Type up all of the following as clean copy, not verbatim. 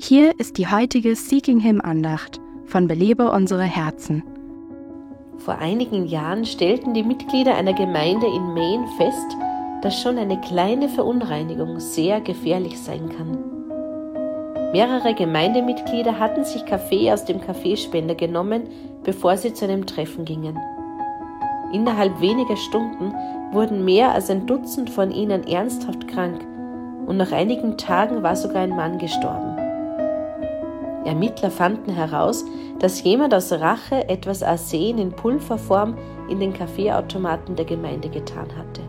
Hier ist die heutige Seeking Him Andacht von Belebe unsere Herzen. Vor einigen Jahren stellten die Mitglieder einer Gemeinde in Maine fest, dass schon eine kleine Verunreinigung sehr gefährlich sein kann. Mehrere Gemeindemitglieder hatten sich Kaffee aus dem Kaffeespender genommen, bevor sie zu einem Treffen gingen. Innerhalb weniger Stunden wurden mehr als ein Dutzend von ihnen ernsthaft krank und nach einigen Tagen war sogar ein Mann gestorben. Ermittler fanden heraus, dass jemand aus Rache etwas Arsen in Pulverform in den Kaffeeautomaten der Gemeinde getan hatte.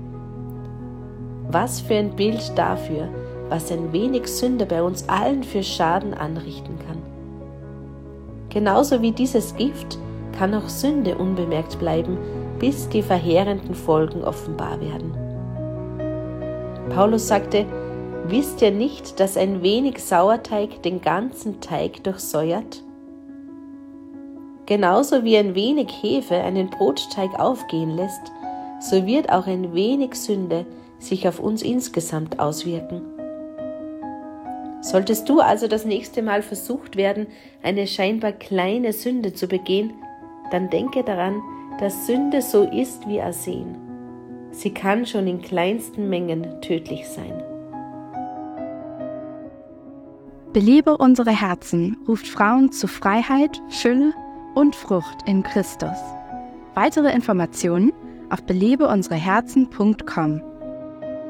Was für ein Bild dafür, was ein wenig Sünde bei uns allen für Schaden anrichten kann. Genauso wie dieses Gift kann auch Sünde unbemerkt bleiben, bis die verheerenden Folgen offenbar werden. Paulus sagte: Wisst ihr nicht, dass ein wenig Sauerteig den ganzen Teig durchsäuert? Genauso wie ein wenig Hefe einen Brotteig aufgehen lässt, so wird auch ein wenig Sünde sich auf uns insgesamt auswirken. Solltest du also das nächste Mal versucht werden, eine scheinbar kleine Sünde zu begehen, dann denke daran, dass Sünde so ist wie Arsen. Sie kann schon in kleinsten Mengen tödlich sein. Belebe unsere Herzen ruft Frauen zu Freiheit, Fülle und Frucht in Christus. Weitere Informationen auf belebeunsereherzen.com.